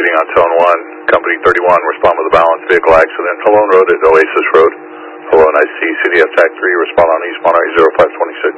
repeating on tone 1, company 31, respond with a balanced vehicle accident, Malone Road at Oasis Road. Hello, nice to see you, CDF TAC 3, respond on East Monterey 0526.